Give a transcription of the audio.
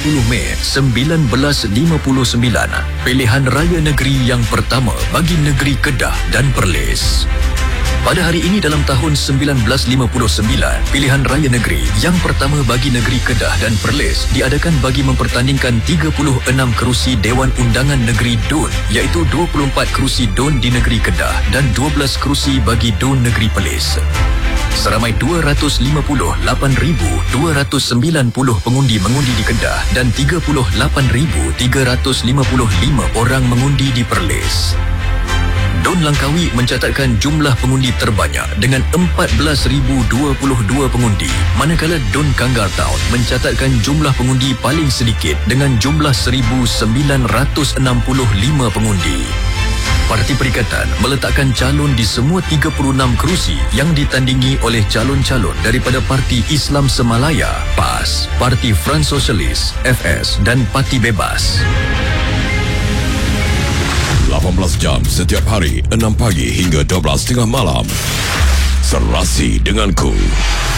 Mei 1959, pilihan raya negeri yang pertama bagi negeri Kedah dan Perlis. Pada hari ini dalam tahun 1959, pilihan raya negeri yang pertama bagi negeri Kedah dan Perlis diadakan bagi mempertandingkan 36 kerusi Dewan Undangan Negeri DUN, iaitu 24 kerusi DUN di negeri Kedah dan 12 kerusi bagi DUN negeri Perlis. Seramai 258,290 pengundi mengundi di Kedah dan 38,355 orang mengundi di Perlis. DUN Langkawi mencatatkan jumlah pengundi terbanyak dengan 14,022 pengundi, manakala DUN Kanggar Town mencatatkan jumlah pengundi paling sedikit dengan jumlah 1,965 pengundi. Parti Perikatan meletakkan calon di semua 36 kerusi yang ditandingi oleh calon-calon daripada Parti Islam Semalaya, PAS, Parti Front Sosialis, FS dan Parti Bebas. 18 jam setiap hari, 6 pagi hingga 12.30 malam. Serasi denganku.